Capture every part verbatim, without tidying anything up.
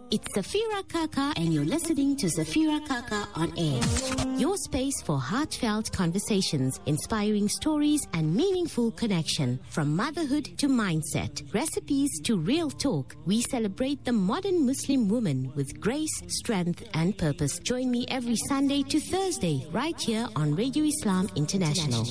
It's Safira Kaka and you're listening to Safira Kaka on air. Your space for heartfelt conversations, inspiring stories and meaningful connection. From motherhood to mindset, recipes to real talk, we celebrate the modern Muslim woman with grace, strength and purpose. Join me every Sunday to Thursday right here on Radio Islam International.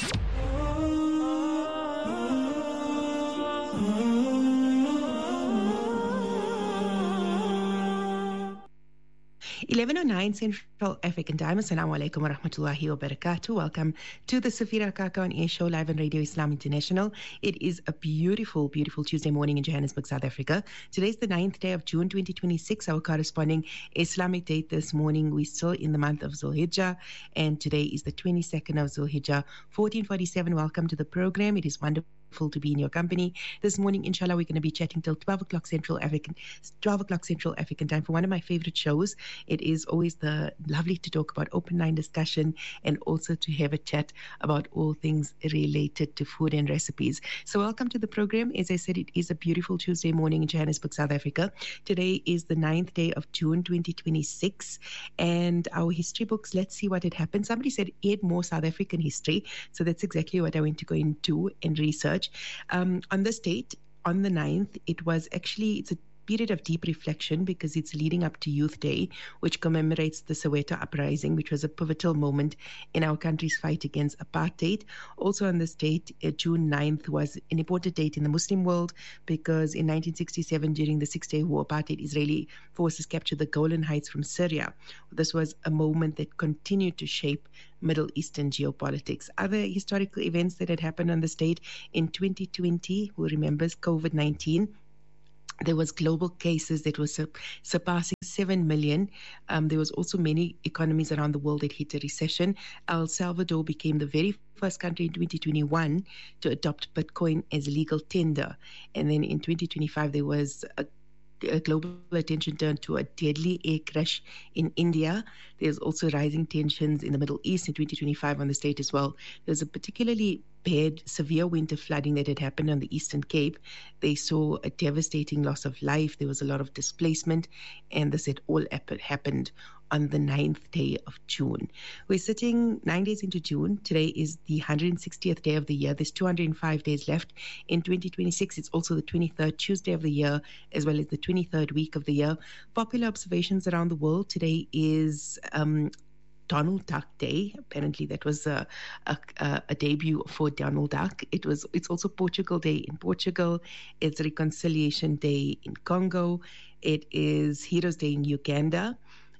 eleven oh nine Central African Time. Assalamu alaikum wa rahmatullahi wa barakatuh. Welcome to the Safira Kaka on Air Show live on Radio Islam International. It is a beautiful, beautiful Tuesday morning in Johannesburg, South Africa. Today's the ninth day of June twenty twenty-six. Our corresponding Islamic date this morning. We're still in the month of Zulhijjah, and today is the twenty-second of Zulhijjah, fourteen forty-seven. Welcome to the program. It is wonderful to be in your company this morning. Inshallah, we're going to be chatting till twelve o'clock Central African twelve o'clock Central African time for one of my favorite shows. It is always the lovely to talk about open line discussion and also to have a chat about all things related to food and recipes. So welcome to the program. As I said, it is a beautiful Tuesday morning in Johannesburg, South Africa. Today is the ninth day of June twenty twenty-six, and our history books, let's see what had happened. Somebody said add more South African history, so that's exactly what I went to go into and research. Um, on this date, on the ninth, it was actually, it's a period of deep reflection because it's leading up to Youth Day, which commemorates the Soweto uprising, which was a pivotal moment in our country's fight against apartheid. Also on this date, uh, June ninth, was an important date in the Muslim world because in nineteen sixty-seven, during the Six-Day War, apartheid Israeli forces captured the Golan Heights from Syria. This was a moment that continued to shape Middle Eastern geopolitics. Other historical events that had happened on this date in twenty twenty, who remembers COVID nineteen? There was global cases that were sur- surpassing seven million. Um, there was also many economies around the world that hit a recession. El Salvador became the very first country in twenty twenty-one to adopt Bitcoin as legal tender. And then in twenty twenty-five, there was a A global attention turned to a deadly air crash in India. There's also rising tensions in the Middle East in twenty twenty-five on the state as well. There's a particularly bad, severe winter flooding that had happened on the Eastern Cape. They saw a devastating loss of life. There was a lot of displacement, and this had all happened on the ninth day of June. We're sitting nine days into June. Today is the one hundred sixtieth day of the year. There's two hundred five days left in twenty twenty-six. It's also the twenty-third Tuesday of the year, as well as the twenty-third week of the year. Popular observations around the world today is um, Donald Duck Day. Apparently that was a, a, a debut for Donald Duck. It was. It's also Portugal Day in Portugal. It's Reconciliation Day in Congo. It is Heroes Day in Uganda.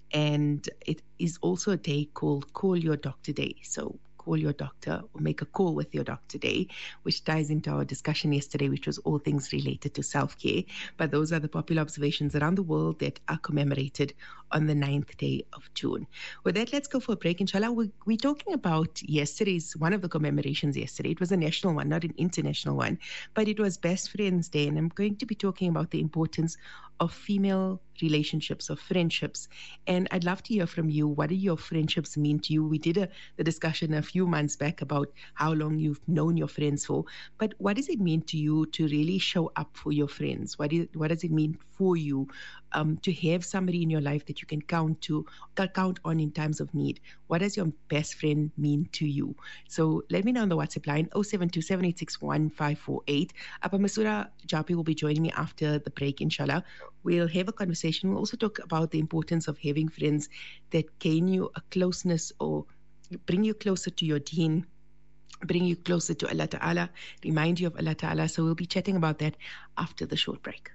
And it is also a day called Call Your Doctor Day. So call your doctor or make a call with your doctor day, which ties into our discussion yesterday, which was all things related to self-care. But those are the popular observations around the world that are commemorated on the ninth day of June. With that, let's go for a break, inshallah. We're, we're talking about yesterday's, one of the commemorations yesterday. It was a national one, not an international one, but it was Best Friends Day. And I'm going to be talking about the importance of female relationships, of friendships. And I'd love to hear from you. What do your friendships mean to you? We did a, the discussion a few months back about how long you've known your friends for. But what does it mean to you to really show up for your friends? What, is, what does it mean for you um, to have somebody in your life that you can count to count on in times of need? What does your best friend mean to you? So let me know on the WhatsApp line, oh seven two, seven eight six, one five four eight. Appa Masura Japi will be joining me after the break, inshallah. We'll have a conversation. We'll also talk about the importance of having friends that gain you a closeness or bring you closer to your deen, bring you closer to Allah Ta'ala, remind you of Allah Ta'ala. So we'll be chatting about that after the short break.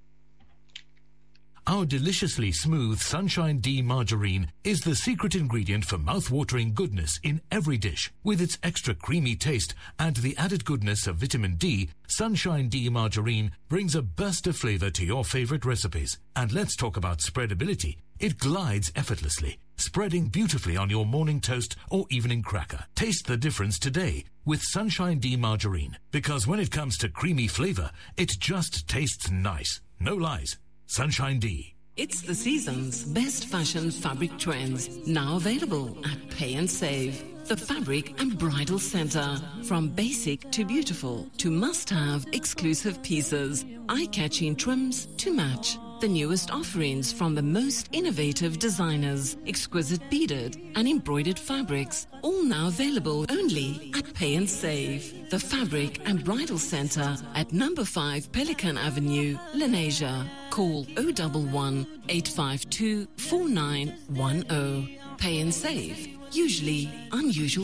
Our deliciously smooth Sunshine D margarine is the secret ingredient for mouth-watering goodness in every dish. With its extra creamy taste and the added goodness of vitamin D, Sunshine D margarine brings a burst of flavor to your favorite recipes. And let's talk about spreadability. It glides effortlessly, spreading beautifully on your morning toast or evening cracker. Taste the difference today with Sunshine D margarine, because when it comes to creamy flavor, it just tastes nice. No lies. Sunshine D. It's the season's best fashion fabric trends, now available at Pay and Save. The Fabric and Bridal Center. From basic to beautiful to must-have exclusive pieces, eye-catching trims to match. The newest offerings from the most innovative designers, exquisite beaded and embroidered fabrics, all now available only at Pay and Save. The Fabric and Bridal Center at number five Pelican Avenue, Lenasia. Call oh one one, eight five two, four nine one oh. Pay and Save. Usually unusual